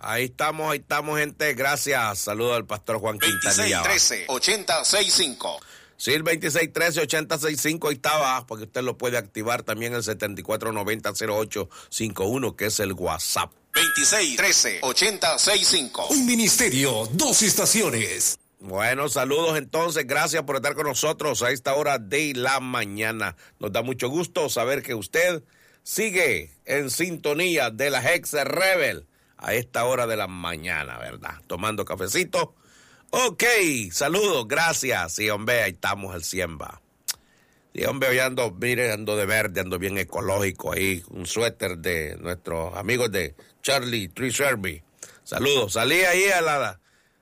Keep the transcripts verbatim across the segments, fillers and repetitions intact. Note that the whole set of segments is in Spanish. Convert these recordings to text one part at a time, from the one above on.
Ahí estamos, ahí estamos, gente. Gracias. Saludos al pastor Juan Quintanilla. veintiséis trece, ochenta sesenta y cinco. Sí, el veintiséis trece, ochenta sesenta y cinco, ahí estaba, porque usted lo puede activar también el setenta y cuatro noventa, cero ocho cincuenta y uno, que es el WhatsApp. veintiséis trece, ochenta sesenta y cinco. Un ministerio, dos estaciones. Bueno, saludos entonces, gracias por estar con nosotros a esta hora de la mañana. Nos da mucho gusto saber que usted sigue en sintonía de la Hex Rebel a esta hora de la mañana, ¿verdad? Tomando cafecito. Ok, saludos, gracias. Sí, hombre, ahí estamos al cien, va. Sí, hombre, hoy ando, mire, ando de verde, ando bien ecológico ahí. Un suéter de nuestros amigos de Charlie Tree Service. Saludos, salí ahí a la...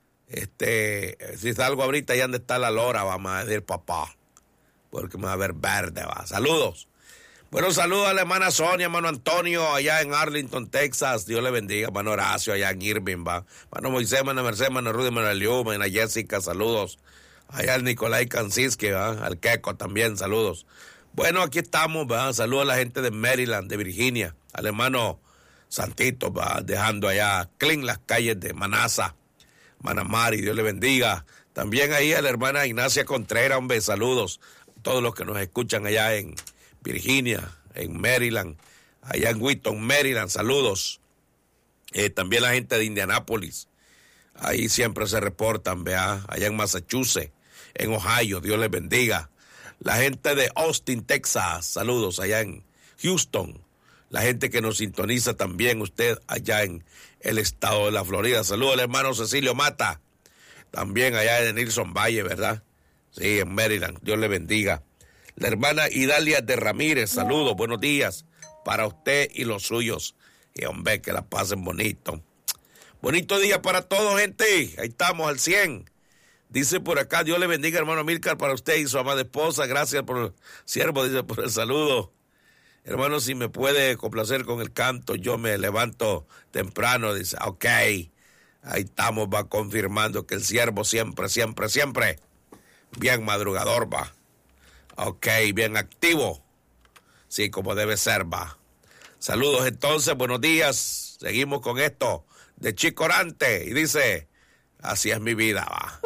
Este, si salgo ahorita, allá donde está la lora, vamos a decir papá. Porque me va a ver verde, va. Saludos. Bueno, saludos a la hermana Sonia, hermano Antonio, allá en Arlington, Texas. Dios le bendiga, hermano Horacio, allá en Irving, va. Hermano Moisés, hermano Mercedes, hermano Rudy, hermano Eliú, hermana Jessica, saludos. Allá al Nicolai Kansiski, va. Al Queco también, saludos. Bueno, aquí estamos, va. Saludos a la gente de Maryland, de Virginia. Al hermano Santito, va. Dejando allá clean las calles de Manasa. Hermana Mari, Dios le bendiga. También ahí a la hermana Ignacia Contreras, hombre, saludos. A todos los que nos escuchan allá en Virginia, en Maryland, allá en Wheaton, Maryland, saludos. Eh, también la gente de Indianápolis, ahí siempre se reportan, vea, allá en Massachusetts, en Ohio, Dios les bendiga. La gente de Austin, Texas, saludos, allá en Houston. La gente que nos sintoniza también, usted allá en el estado de la Florida. Saludos al hermano Cecilio Mata, también allá en Nilson Valle, ¿verdad? Sí, en Maryland, Dios le bendiga. La hermana Idalia de Ramírez, saludos, buenos días para usted y los suyos. Y hombre, que la pasen bonito. Bonito día para todos, gente. Ahí estamos al cien. Dice por acá, Dios le bendiga, hermano Milcar, para usted y su amada esposa. Gracias por el siervo, dice, por el saludo. Hermano, si me puede complacer con el canto, yo me levanto temprano. Dice, ok. Ahí estamos, va confirmando que el siervo siempre, siempre, siempre bien madrugador, va. Ok, bien activo. Sí, como debe ser, va. Saludos entonces, buenos días. Seguimos con esto de Chico Orante. Y dice, así es mi vida, va.